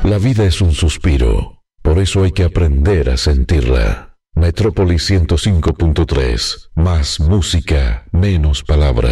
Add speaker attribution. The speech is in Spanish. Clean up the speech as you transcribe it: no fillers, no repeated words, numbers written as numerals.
Speaker 1: La vida es un suspiro, por eso hay que aprender a sentirla. Metrópolis 105.3, más música, menos palabras.